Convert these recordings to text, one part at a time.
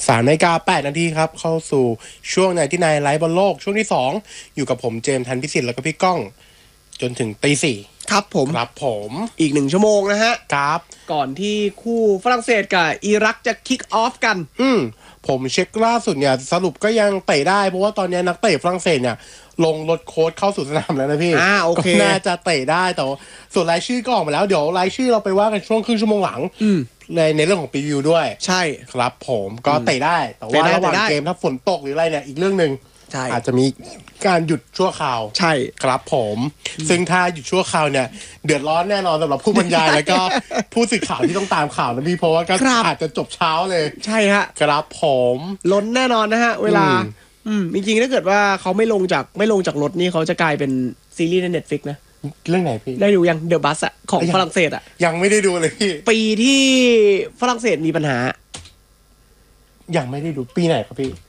3:08 น.ครับเข้าสู่ช่วงไหนที่นายไลฟ์บอลโลกช่วงที่2อยู่กับผมเจมส์ทันพิสิทธิ์แล้วก็พี่ก้องจนถึงตี 4 ครับผมอีก1ชั่วโมงนะฮะครับก่อนที่คู่ฝรั่งเศสกับอิรักจะคิกออฟกันผมเช็คล่าสุดเนี่ยสรุปก็ยังเตะได้เพราะว่าตอนนี้นักเตะฝรั่งเศสเนี่ยลงรถโค้ชเข้าสู่สนามแล้วนะพี่โอเคก็น่าจะเตะได้แต่ส่วนรายชื่อก็ออกมาแล้วเดี๋ยวรายชื่อเราไปว่ากันช่วงครึ่งชั่วโมงหลังในเรื่องของพรีวิวด้วยใช่ครับผมก็เตะได้แต่ว่าระหว่างเกมถ้าฝนตกหรืออะไรเนี่ยอีกเรื่องนึงอาจจะมีการหยุดชั่วคราวใช่ครับผมซึ่งถ้าหยุดชั่วคราวเนี่ยเดือดร้อนแน่นอนสำหรับผู้บรรยายแล้วก็ผู้สื่อข่าวที่ต้องตามข่าวนะพี่เพราะว่าก็อาจจะจบเช้าเลยใช่ฮะครับผมล้นแน่นอนนะฮะเวลาจริงๆถ้าเกิดว่าเขาไม่ลงจากรถนี่เขาจะกลายเป็นซีรีส์ใน Netflix นะเรื่องไหนพี่ได้ดูยังเดอะบัสอะของฝรั่งเศสอะยังไม่ได้ดูเลยพี่ปีที่ฝรั่งเศสมีปัญหายังไม่ได้ดูปีไหนครับพี่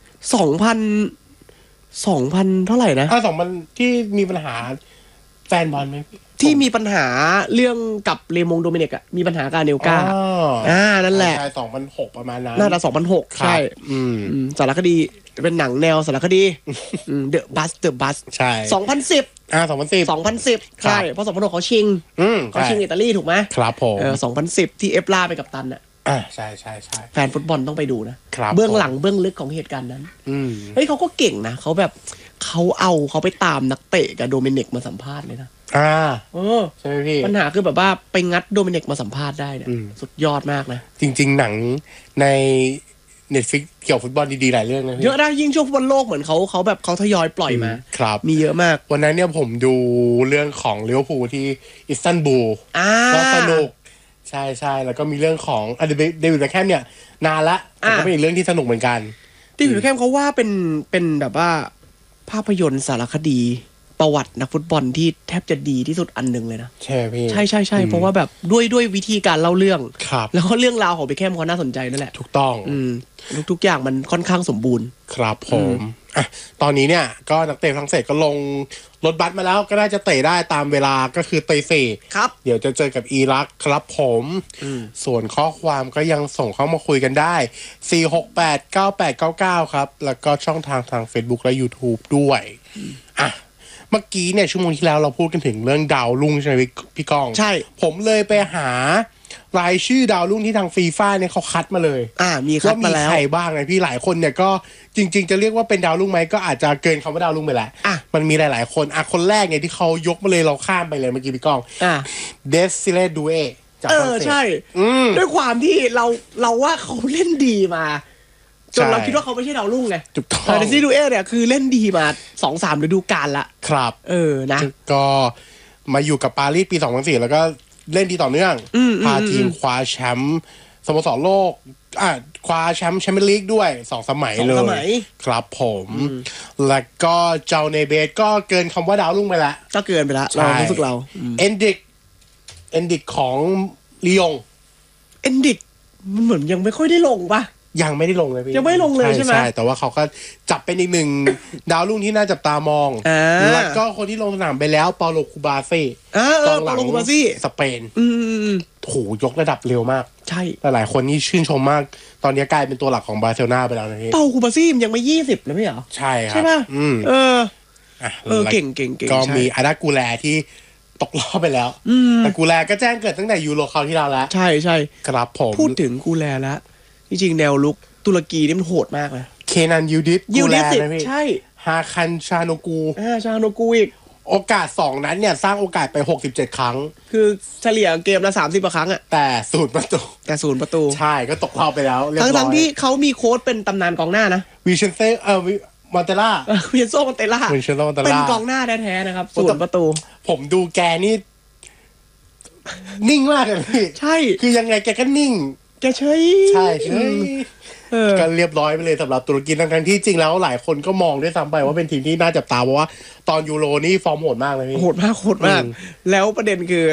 2000เท่าไหร่นะ 2000ที่มีปัญหาแฟนบอลไหมที่มีปัญหาเรื่องกับเลมงโดมิเนกอะมีปัญหากับเนลกานั่นแหละใช่2006ประมาณนั้นน่าจะ2006ใช่สารคดีเป็นหนังแนวสารคดีเดอะบัสใช่ 2010 2010ใช่เพราะ2006เขาชิงอิตาลีถูกไหมครับผม 2010ที่เอฟล่าไปกับตันอะใช่แฟนฟุตบอลต้องไปดูนะเบื้องหลังเบื้องลึกของเหตุการณ์นั้นเฮ้ยเขาก็เก่งนะเขาแบบเขาไปตามนักเตะกับโดมิเนกมาสัมภาษณ์เลยนะใช่ไหมพี่ปัญหาคือแบบว่าไปงัดโดมิเนกมาสัมภาษณ์ได้เนี่ยสุดยอดมากนะจริงๆหนังใน Netflix เกี่ยวฟุตบอลดีๆหลายเรื่องนะพี่เยอะนะยิ่งช่วงฟุตบอลโลกเหมือนเขาแบบเขาทยอยปล่อยมาครับมีเยอะมากวันนั้นเนี่ยผมดูเรื่องของลิเวอร์พูลที่อิสตันบูลก็สนุกใช่แล้วก็มีเรื่องของเดวิด เบคแฮมเนี่ยนานละแต่ก็เป็นอีกเรื่องที่สนุกเหมือนกันเดวิด เบคแฮมเขาว่าเป็นแบบว่าภาพยนตร์สารคดีประวัตินักฟุตบอลที่แทบจะดีที่สุดอันหนึ่งเลยนะใช่พี่ใช่เพราะว่าแบบด้วยวิธีการเล่าเรื่องแล้วก็เรื่องราวของเบคแฮมเขาน่าสนใจนั่นแหละถูกต้องทุกอย่างมันค่อนข้างสมบูรณ์ครับผมตอนนี้เนี่ยก็นักเตะฝรั่งเศสก็ลงรถบัสมาแล้วก็น่าจะเตะได้ตามเวลาก็คือตี 4 ครับเดี๋ยวจะเจอกับอิรักครับผมส่วนข้อความก็ยังส่งเข้ามาคุยกันได้4689899ครับแล้วก็ช่องทาง Facebook และ YouTube ด้วยเมื่อกี้เนี่ยชั่วโมงที่แล้วเราพูดกันถึงเรื่องดาวรุ่งใช่ไหมพี่ก้องใช่ผมเลยไปหารายชื่อดาวรุ่งที่ทางฟีฟ่าเนี่ยเขาคัดมาเลยมีคัดมาแล้วมีใครบ้างไงพี่หลายคนเนี่ยก็จริงๆจะเรียกว่าเป็นดาวรุ่งไหมก็อาจจะเกินคำว่าดาวรุ่งไปแหละมันมีหลายๆคนคนแรกเนี่ยที่เขายกมาเลยเราข้ามไปเลยเมื่อกี้พี่ก้องเดซิเลดูเอจากฝรั่งเศสใช่ด้วยความที่เราว่าเขาเล่นดีมาจนเราคิดว่าเขาไม่ใช่ดาวรุ่งไงแต่เดซิดูเอเนี่ยคือเล่นดีมา 2-3 ฤดูกาลละครับนะก็มาอยู่กับปารีสปี2004แล้วก็เล่นดีต่อเนื่องพาทีมคว้าแชมป์สโมสรโลกคว้าแชมป์แชมเปี้ยนลีกด้วย2 สมัยเลยครับผมแล้วก็เจ้าเนเบสก็เกินคำว่าดาวรุ่งไปละก็เกินไปละเรารู้สึกเราเอนดิกของลียงเอนดิกมันเหมือนยังไม่ค่อยได้ลงป่ะยังไม่ได้ลงเลยพี่ยังไม่ลงเลยใช่ไหมใช่แต่ว่าเขาก็จับเป็นอีกหนึ่งดาวรุ่งที่น่าจับตามองแล้วก็คนที่ลงสนามไปแล้วเปาโลคูบาซี่ตอนหลังคูบาซี่สเปนโหยกระดับเร็วมากใช่หลายคนนี่ชื่นชมมากตอนนี้กลายเป็นตัวหลักของบาร์เซโลนาไปแล้วนะพี่เปาคูบาซี่มันยังไม่20เลยไม่เหรอใช่ครับใช่ป่ะเก่งก็มีอาดากูแลที่ตกรอบไปแล้วแต่กูแลก็แจ้งเกิดตั้งแต่ยูโรคราวที่แล้วแล้วใช่ครับผมพูดถึงกูแลแล้วจริงๆแนวลุกตุรกีนี่มันโหดมากเลยเคนันยูดิสกูแลนะพี่ใช่ฮาคันชาโนกูอีกโอกาส2นั้นเนี่ยสร้างโอกาสไป67ครั้งคือเฉลี่ยเกมละ30ครั้งอ่ะแต่0 ประตูใช่ก็ตกรอบไปแล้วทั้งที่เขามีโค้ชเป็นตำนานกองหน้านะวิเชนเซมอนเตล่าวินโซมอนเตล่าเป็นกองหน้าแท้ๆนะครับ0 ประตูผมดูแกนี่นิ่งมากเลยพี่ใช่คือยังไงแกก็นิ่งแกเฉยใช่ก็เรียบร้อยไปเลยสำหรับตุรกีทั้งที่จริงแล้วหลายคนก็มองด้วยซ้ำไปว่าเป็นทีมที่น่าจับตาเพราะว่าตอนยูโรนี่ฟอร์มโหดมากเลยพี่โหดมากแล้วประเด็นคือ